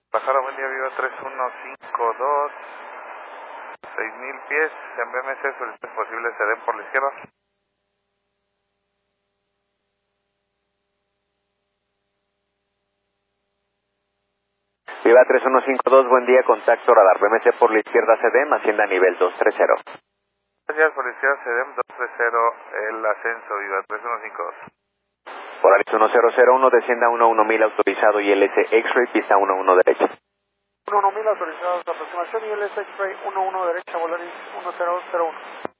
Pájaro, buen día, Viva 3152, 6000 pies, en BMC, solicita posible se den por la izquierda. Viva 3152, buen día, contacto radar BMC por la izquierda CDM, Hacienda nivel 230. Gracias, por la izquierda CDM 230, el ascenso, Viva 3152. Polaris 1001, descienda 11000 autorizado y LS X-Ray, pista 11 derecha. 11.000 autorizados, aproximación y LS X-Ray 11 derecha, Volaris 1001.